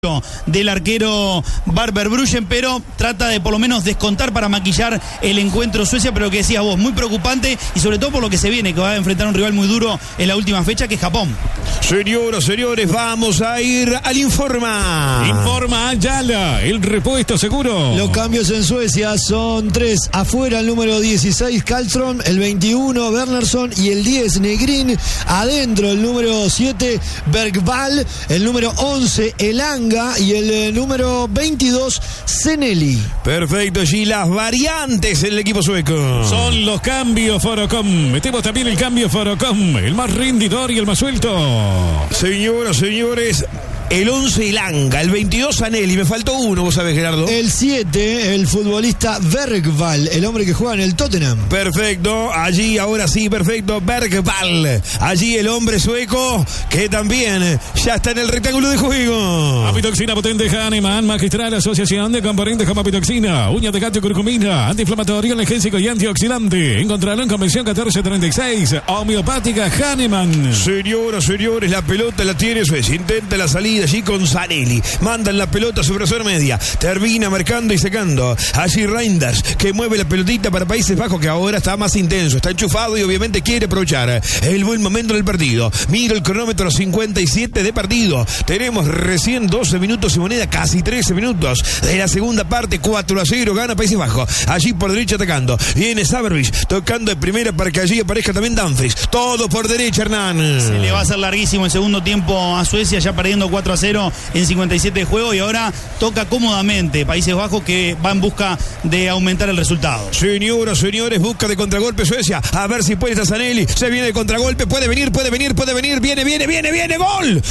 del arquero Barber Bruggen, pero trata de por lo menos descontar para maquillar el encuentro Suecia, pero lo que decías vos, muy preocupante y sobre todo por lo que se viene, que va a enfrentar a un rival muy duro en la última fecha, que es Japón. Señoras, señores, vamos a ir al Informa. Informa Ayala, el repuesto seguro. Los cambios en Suecia son 3. Afuera el número 16 Karlström, el 21 Wernersson y el 10 Negrin. Adentro el número 7 Bergvall, el número 11 Elanga y el número 22 Zeneli. Perfecto, allí las variantes en el equipo sueco. Son los cambios Forocom. Metemos también el cambio Forocom, el más rendidor y el más suelto. Señoras, señores, el 11 Elanga, el 22 Zeneli, me faltó uno, vos sabés, Gerardo. El 7, el futbolista Bergvall, el hombre que juega en el Tottenham. Perfecto, allí ahora sí, perfecto, Bergvall. Allí el hombre sueco que también ya está en el rectángulo de juego. Apitoxina potente Hahnemann, magistral asociación de componentes como apitoxina, uña de gato y curcumina, antiinflamatorio, analgésico y antioxidante. Encontrarlo en Convención 1436, homeopática Hahnemann. Señoras, señores, la pelota la tiene Suecia, intenta la salida allí con Zeneli, mandan la pelota sobre zona media, termina marcando y secando. Allí Reinders, que mueve la pelotita para Países Bajos, que ahora está más intenso, está enchufado y obviamente quiere aprovechar el buen momento del partido. Mira el cronómetro, 57 de partido. Tenemos recién 12 minutos y moneda, casi 13 minutos de la segunda parte. 4-0 gana Países Bajos. Allí por derecha atacando, viene Sabervich tocando de primera para que allí aparezca también Dumfries. Todo por derecha, Hernán. Se le va a hacer larguísimo el segundo tiempo a Suecia, ya perdiendo 4-0 en 57 de juego, y ahora toca cómodamente Países Bajos, que va en busca de aumentar el resultado. Señoras, señores, busca de contragolpe Suecia, a ver si puede estar Zeneli, se viene de contragolpe, puede venir, viene, gol,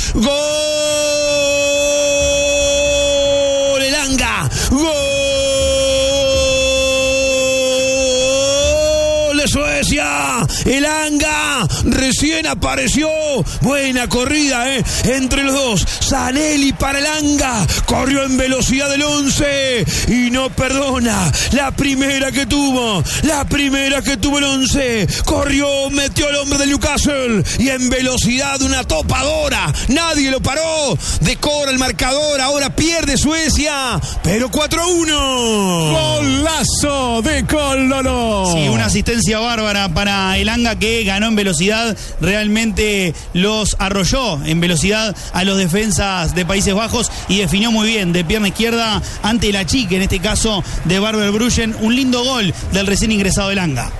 Elanga, gol de Suecia, Elanga recién apareció, buena corrida entre los dos, Zeneli para Elanga, corrió en velocidad del 11 y no perdona, la primera que tuvo el 11, corrió, metió al hombre del Newcastle y en velocidad una topadora, nadie lo paró, decora el marcador, ahora pierde Suecia, pero 4-1. Golazo de Collolo. Sí, una asistencia bárbara para Elanga, que ganó en velocidad, realmente los arrolló en velocidad a los defensas de Países Bajos y definió muy bien de pierna izquierda ante la chica, en este caso de Barber Bruggen. Un lindo gol del recién ingresado Elanga.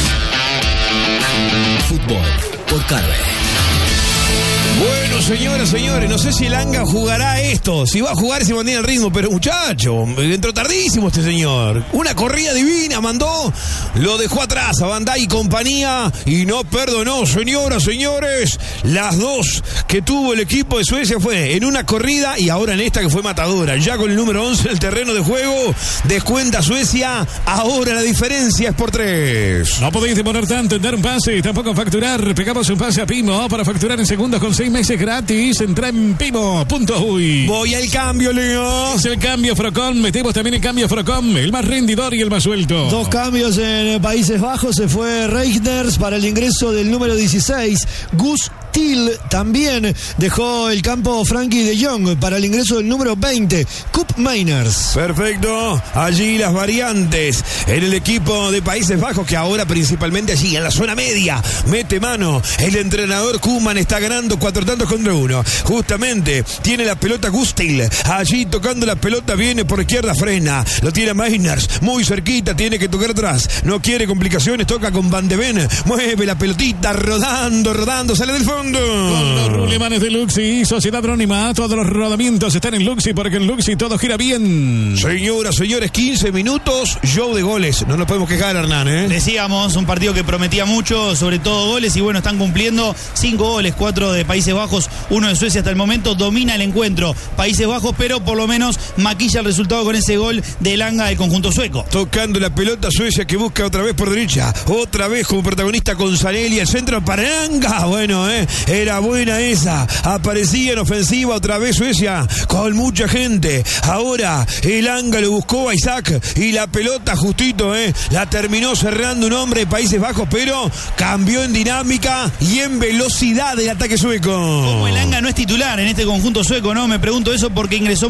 Fútbol por Carve. Bueno, señoras, señores, no sé si Elanga jugará esto, si va a jugar se mantiene el ritmo, pero muchacho, entró tardísimo este señor. Una corrida divina mandó, lo dejó atrás a Van Dijk y compañía y no perdonó. Señoras, señores, las dos que tuvo el equipo de Suecia fue en una corrida y ahora en esta que fue matadora. Ya con el número 11 en el terreno de juego, descuenta Suecia, ahora la diferencia es por 3. No podéis demorar tanto en dar un pase, tampoco facturar. Pegamos un pase a Pimo para facturar en segundos con 6 meses gratis. Entra en Pimo.uy. Voy al cambio, Leo. Es el cambio Forocom. Metemos también el cambio Forocom, el más rendidor y el más suelto. 2 cambios en Países Bajos. Se fue Reinders para el ingreso del número 16 Gus Til. También dejó el campo Frankie de Jong para el ingreso del número 20 Koop Meiners. Perfecto, allí las variantes en el equipo de Países Bajos, que ahora principalmente allí en la zona media mete mano. El entrenador Koeman está ganando 4-1. Justamente tiene la pelota Gustil, allí tocando la pelota, viene por izquierda, frena, lo tiene Meiners, muy cerquita, tiene que tocar atrás, no quiere complicaciones, toca con Van de Ven, mueve la pelotita, rodando, sale del fondo. Con los rulemanes de Luxi, Sociedad Anónima, todos los rodamientos están en Luxi, porque en Luxi todo gira bien. Señoras, señores, 15 minutos, show de goles, no nos podemos quejar, Hernán, Decíamos, un partido que prometía mucho, sobre todo goles, y bueno, están cumpliendo. 5 goles, 4 de Países Bajos, 1 de Suecia hasta el momento. Domina el encuentro Países Bajos, pero por lo menos maquilla el resultado con ese gol de Elanga del conjunto sueco. Tocando la pelota Suecia, que busca otra vez por derecha, otra vez como protagonista con Zeneli, el centro para Elanga. Bueno, Era buena esa. Aparecía en ofensiva otra vez Suecia con mucha gente. Ahora Elanga lo buscó a Isaac y la pelota justito, la terminó cerrando un hombre de Países Bajos, pero cambió en dinámica y en velocidad del ataque sueco. Como Elanga no es titular en este conjunto sueco, ¿no? Me pregunto eso porque ingresó